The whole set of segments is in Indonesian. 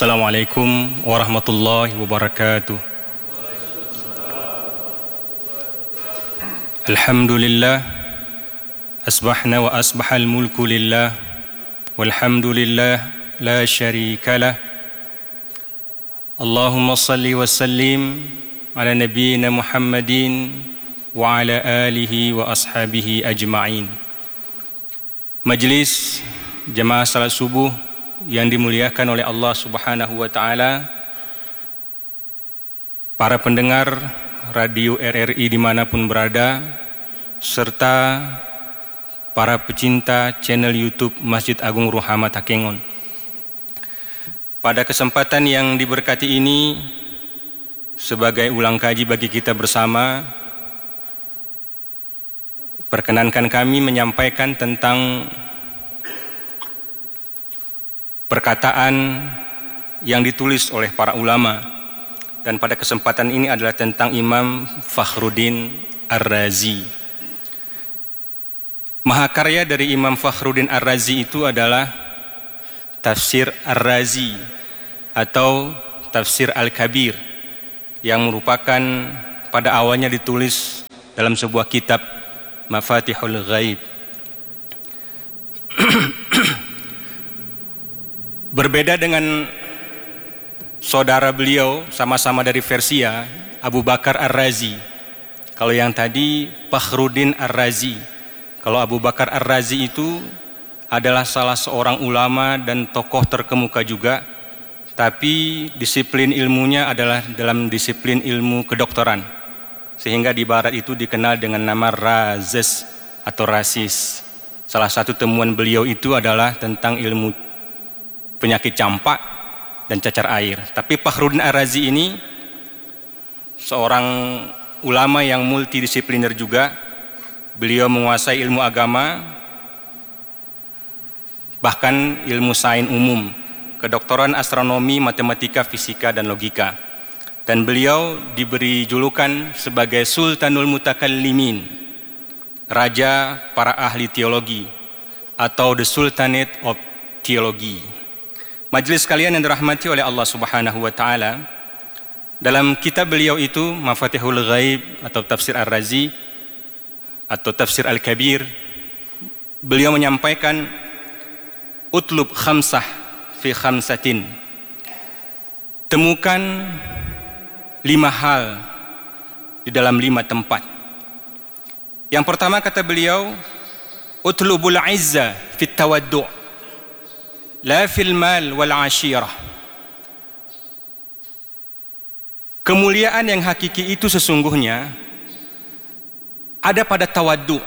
Assalamualaikum warahmatullahi wabarakatuh. Alhamdulillah, asbahna wa asbahal mulku lillah, walhamdulillah la syarikalah. Allahumma salli wa sallim ala nabiyyina Muhammadin wa ala alihi wa ashabihi ajma'in. Majlis jemaah salat subuh yang dimuliakan oleh Allah Subhanahu wa Ta'ala, para pendengar radio RRI dimanapun berada, serta para pecinta channel YouTube Masjid Agung Ruhama Takengon. Pada kesempatan yang diberkati ini, sebagai ulang kaji bagi kita bersama, perkenankan kami menyampaikan tentang perkataan yang ditulis oleh para ulama, dan pada kesempatan ini adalah tentang Imam Fakhruddin Ar-Razi. Mahakarya dari Imam Fakhruddin Ar-Razi itu adalah Tafsir Ar-Razi atau Tafsir Al-Kabir, yang merupakan pada awalnya ditulis dalam sebuah kitab Mafatihul Ghaib. Berbeda dengan saudara beliau, sama-sama dari Persia, Abu Bakar Ar-Razi. Kalau yang tadi Fakhruddin Ar-Razi. Kalau Abu Bakar Ar-Razi itu adalah salah seorang ulama dan tokoh terkemuka juga, tapi disiplin ilmunya adalah dalam disiplin ilmu kedokteran, sehingga di barat itu dikenal dengan nama Razes atau Rasis. Salah satu temuan beliau itu adalah tentang ilmu penyakit campak dan cacar air. Tapi Fakhruddin Ar-Razi ini seorang ulama yang multidisipliner juga. Beliau menguasai ilmu agama, bahkan ilmu sains umum, kedokteran, astronomi, matematika, fisika, dan logika. Dan beliau diberi julukan sebagai Sultanul Mutakallimin, Raja para ahli teologi, atau The Sultanate of Theology. Majelis sekalian yang dirahmati oleh Allah Subhanahu wa Ta'ala, dalam kitab beliau itu Mafatihul Ghaib atau Tafsir Ar-Razi atau Tafsir Al-Kabir, beliau menyampaikan utlub khamsah fi khamsatin, temukan 5 hal di dalam 5 tempat. Yang pertama kata beliau, utlubul izza fit tawaddu' la fil mal wal ashirah. Kemuliaan yang hakiki itu sesungguhnya ada pada tawaddu.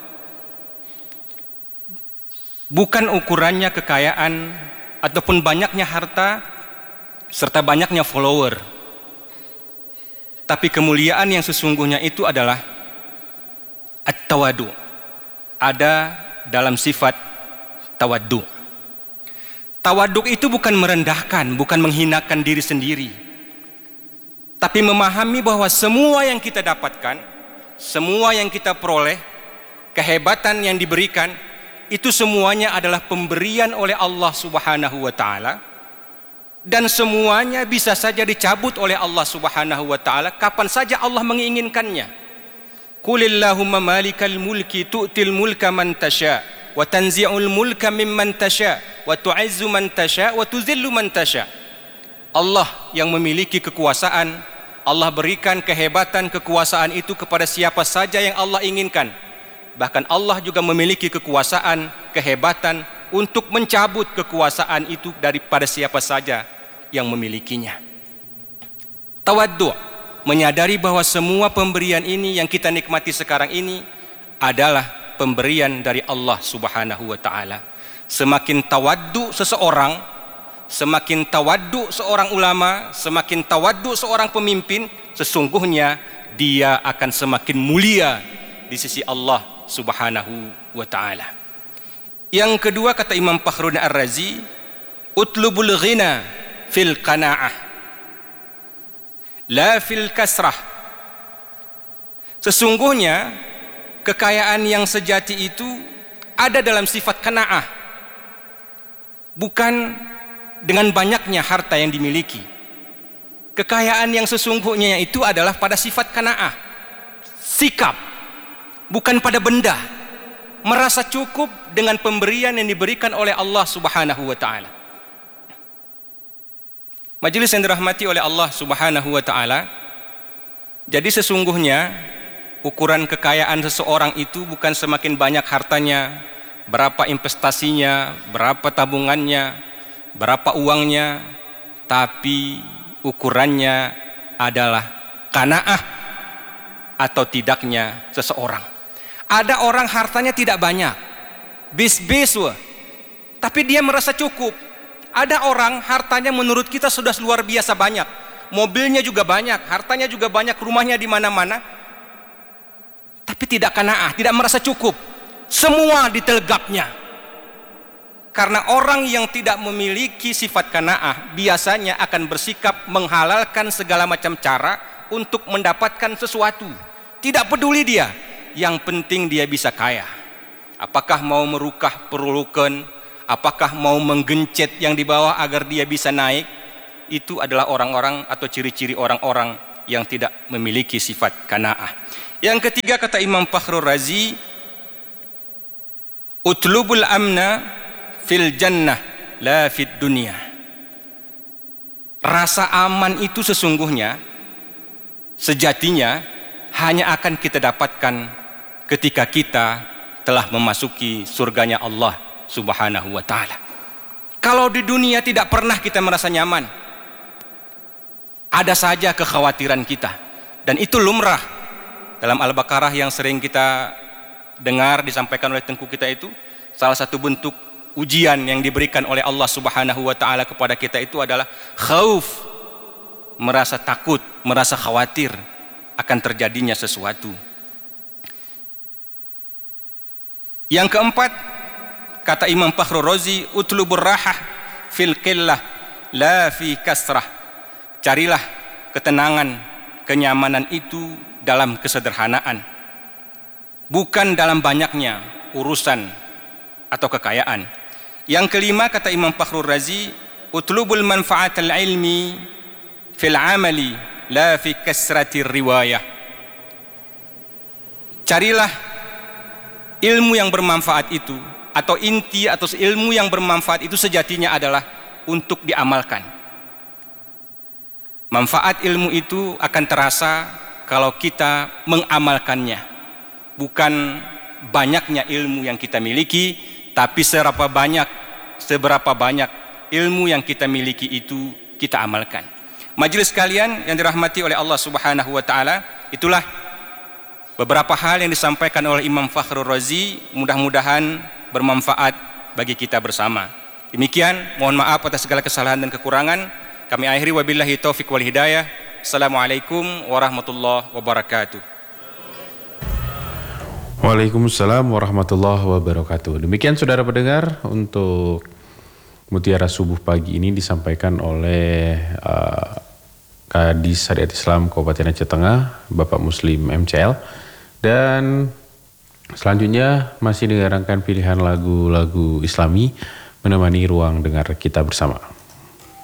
Bukan ukurannya kekayaan ataupun banyaknya harta serta banyaknya follower. Tapi kemuliaan yang sesungguhnya itu adalah at-tawaddu. Ada dalam sifat tawaddu. Tawaduk itu bukan merendahkan, bukan menghinakan diri sendiri, tapi memahami bahwa semua yang kita dapatkan, semua yang kita peroleh, kehebatan yang diberikan, itu semuanya adalah pemberian oleh Allah Subhanahu wa Ta'ala, dan semuanya bisa saja dicabut oleh Allah Subhanahu wa Ta'ala kapan saja Allah menginginkannya. Qulillahumma malikal mulki tu'til mulka man tasha' wa tanzi'ul mulka mimman tasha' wa tu'izzu man tasha' wa tuzillu man tasha'. Allah yang memiliki kekuasaan, Allah berikan kehebatan kekuasaan itu kepada siapa saja yang Allah inginkan. Bahkan Allah juga memiliki kekuasaan, kehebatan untuk mencabut kekuasaan itu daripada siapa saja yang memilikinya. Tawaddu', menyadari bahwa semua pemberian ini yang kita nikmati sekarang ini adalah pemberian dari Allah Subhanahu wa Ta'ala. Semakin tawaddu seseorang, semakin tawaddu seorang ulama, semakin tawaddu seorang pemimpin, sesungguhnya dia akan semakin mulia di sisi Allah Subhanahu wa Ta'ala. Yang kedua kata Imam Fakhruddin Ar-Razi, utlubul ghina fil qana'ah la fil kasrah. Sesungguhnya kekayaan yang sejati itu ada dalam sifat qanaah, bukan dengan banyaknya harta yang dimiliki. Kekayaan yang sesungguhnya itu adalah pada sifat qanaah, sikap, bukan pada benda. Merasa cukup dengan pemberian yang diberikan oleh Allah Subhanahu wa taala. Majelis yang dirahmati oleh Allah Subhanahu wa taala, jadi sesungguhnya ukuran kekayaan seseorang itu bukan semakin banyak hartanya, berapa investasinya, berapa tabungannya, berapa uangnya, tapi ukurannya adalah qanaah atau tidaknya seseorang. Ada orang hartanya tidak banyak, bis-bis tapi dia merasa cukup. Ada orang hartanya menurut kita sudah luar biasa banyak, mobilnya juga banyak, hartanya juga banyak, rumahnya di mana-mana, tapi tidak qanaah, tidak merasa cukup. Semua ditelegapnya. Karena orang yang tidak memiliki sifat qanaah biasanya akan bersikap menghalalkan segala macam cara untuk mendapatkan sesuatu. Tidak peduli dia, yang penting dia bisa kaya. Apakah mau merukah perlukan, apakah mau menggencet yang di bawah agar dia bisa naik, itu adalah orang-orang atau ciri-ciri orang-orang yang tidak memiliki sifat qanaah. Yang ketiga, kata Imam Fakhrul Razi, utlubul amna fil jannah la fid dunya. Rasa aman itu sesungguhnya, sejatinya hanya akan kita dapatkan ketika kita telah memasuki surganya Allah Subhanahu wa taala. Kalau di dunia tidak pernah kita merasa nyaman, ada saja kekhawatiran kita, dan itu lumrah. Dalam Al-Baqarah yang sering kita dengar disampaikan oleh tengku kita itu, salah satu bentuk ujian yang diberikan oleh Allah Subhanahu wa taala kepada kita itu adalah khauf, merasa takut, merasa khawatir akan terjadinya sesuatu. Yang keempat, kata Imam Fakhrul Razi, utlubur rahah fil qillah la fi kasrah. Carilah ketenangan, kenyamanan itu dalam kesederhanaan, bukan dalam banyaknya urusan atau kekayaan. Yang kelima, kata Imam Fakhrul Razi, utlubul manfa'atal ilmi fil amali la fi kasratir riwayah. Carilah ilmu yang bermanfaat itu, atau inti atau ilmu yang bermanfaat itu sejatinya adalah untuk diamalkan. Manfaat ilmu itu akan terasa kalau kita mengamalkannya, bukan banyaknya ilmu yang kita miliki, tapi seberapa banyak ilmu yang kita miliki itu kita amalkan. Majelis sekalian yang dirahmati oleh Allah Subhanahu wa taala, itulah beberapa hal yang disampaikan oleh Imam Fakhrul Razi, mudah-mudahan bermanfaat bagi kita bersama. Demikian, mohon maaf atas segala kesalahan dan kekurangan. Kami akhiri, wabillahi taufik wal hidayah. Assalamualaikum warahmatullahi wabarakatuh. Waalaikumsalam warahmatullahi wabarakatuh. Demikian saudara pendengar, untuk Mutiara Subuh pagi ini disampaikan oleh Kadis Syariat Islam Kabupaten Aceh Tengah, Bapak Muslim MCL. Dan selanjutnya masih dengarkan pilihan lagu-lagu Islami menemani ruang dengar kita bersama.